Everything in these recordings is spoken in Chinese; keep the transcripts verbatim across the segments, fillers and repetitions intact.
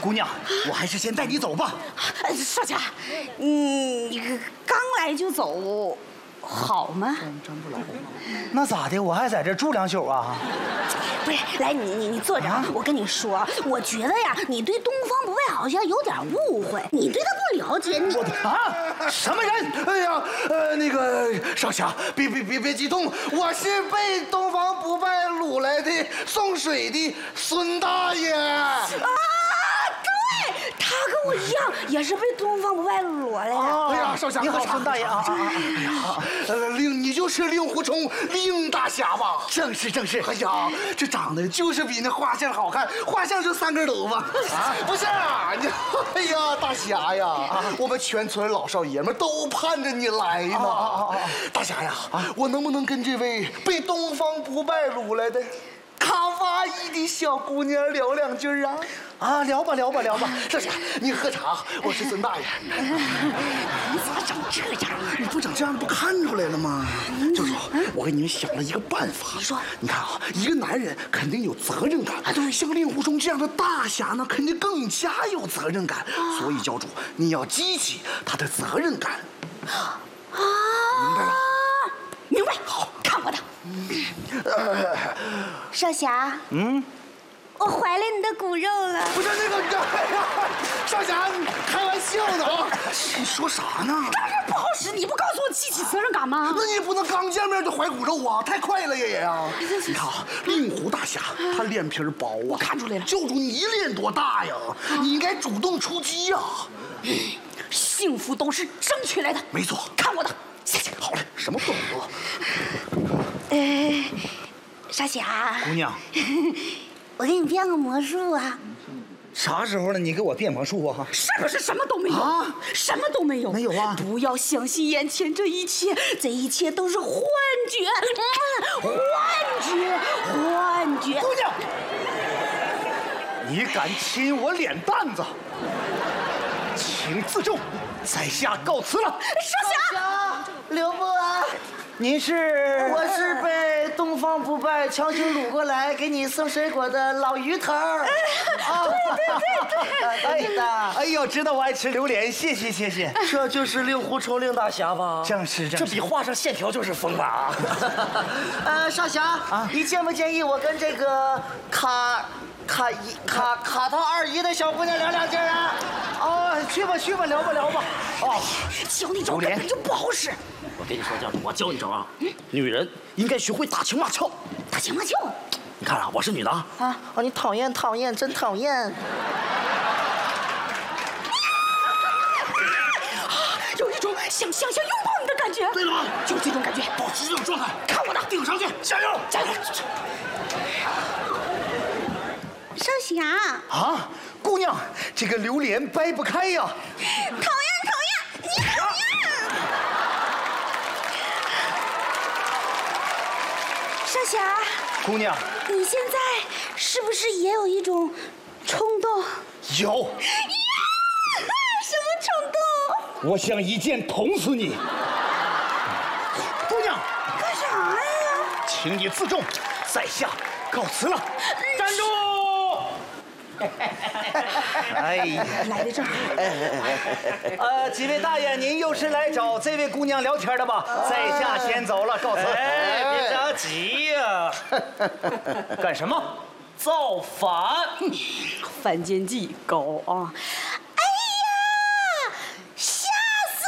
姑娘，我还是先带你走吧。 少侠，你刚来就走，好吗？ 那咋的？我还在这住两宿啊？ 不是，来你你你坐着，啊、我跟你说，我觉得呀，你对东方不败好像有点误会，你对他不了解。你啊？什么人？ 哎呀，呃，那个少侠，别别别别激动，我是被东方不败掳来的送水的孙大爷。啊， 对，他跟我一样，也是被东方不败掳来的。 啊、哎呀，少侠， 你好，孙大爷啊！ 哎呀，呃，令你就是令狐冲，令大侠吧？ 正是正是。 哎呀，这长得就是比那画像好看，画像就三根头发。啊，不是啊，你，哎呀，大侠呀，啊、我们全村老少爷们都盼着你来呢。啊啊啊、大侠呀，啊、我能不能跟这位被东方不败掳来的卡哇伊的小姑娘聊两句啊？ 啊，聊吧聊吧聊吧。 少侠，你喝茶，我是孙大爷。 你咋整这样？ 你不整这样不看出来了吗？就是说，我给你们想了一个办法。 你说， 你看啊，一个男人肯定有责任感，对，像令狐冲这样的大侠呢，肯定更加有责任感。所以教主，你要激起他的责任感。啊，明白了？ 明白。好，看我的。呃，少侠，嗯，我怀了你的骨肉了。 不是那个，哎呀，少侠，你开玩笑呢啊！你说啥呢？ 当然不好使，你不告诉我激起责任感吗？ 那你不能刚见面就怀骨肉啊，太快了呀也啊！你看啊，令狐大侠他脸皮薄啊， 我看出来了。 教主你脸多大呀？你应该主动出击呀！ 幸福都是争取来的。 没错， 看我的。 好嘞，什么动作？ 呃，少侠， 姑娘， 我给你变个魔术啊！ 啥时候了？你给我变魔术啊？ 是不是什么都没有啊？ 什么都没有？ 没有啊！ 不要相信眼前这一切，这一切都是幻觉，嗯、幻觉，幻觉！ 姑娘，你敢亲我脸蛋子，请自重，在下告辞了。 少侠， 刘伯啊， 您是？ 我是被东方不败强行掳过来给你送水果的老鱼头儿。 啊，对对对， 对的。 哎呦，知道我爱吃榴莲，谢谢谢谢。 这就是令狐冲令大侠吧？ 正是正是。 这比画上线条就是疯了啊！呃，少侠啊，你建不建议我跟这个卡？卡姨卡卡他二姨的小姑娘聊两句啊？ 哦，去吧去吧，聊吧聊吧。哦， 教你招根本就不好使。 我跟你说，教主，我教你招啊。嗯、女人应该学会打情骂俏。 打情骂俏？ 你看啊，我是女的啊。啊啊！你讨厌讨厌，真讨厌。 有一种想想想拥抱你的感觉。 对了吗？ 就这种感觉， 保持这种状态。 看我的， 顶上去，加油， 加油！少侠啊，姑娘，这个榴莲掰不开呀！ 讨厌讨厌，你讨厌！少侠， 姑娘， 你现在是不是也有一种冲动？ 有。 呀，什么冲动？ 我想一剑捅死你！姑娘， 干啥呀？ 请你自重，在下告辞了。站住！哎呀， 来的正好。 呃，几位大爷，您又是来找这位姑娘聊天的吧？在下先走了，告辞。 哎，别着急呀、 啊！干什么？ 造反！ 反间计高啊！哎呀，吓死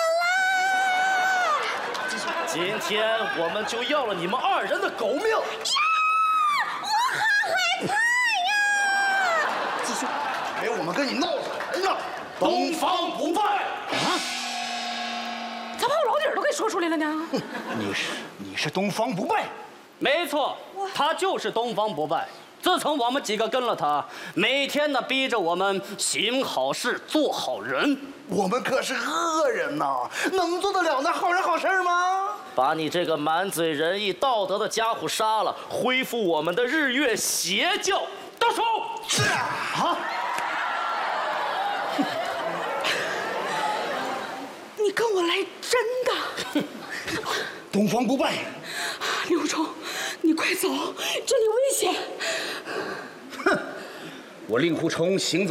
我了！ 今天我们就要了你们二人的狗命！呀， 我好害怕！ 哎，我们跟你闹什么呢？东方不败啊！ 咋把我老底儿都给说出来了呢？ 你是你是东方不败？ 没错，他就是东方不败。自从我们几个跟了他，每天呢逼着我们行好事、做好人。 我们可是恶人呐，能做得了那好人好事吗？ 把你这个满嘴仁义道德的家伙杀了，恢复我们的日月邪教。动手！ 是啊。 你跟我来真的？ 东方不败， 令狐冲，你快走，这里危险！ 哼，我令狐冲行走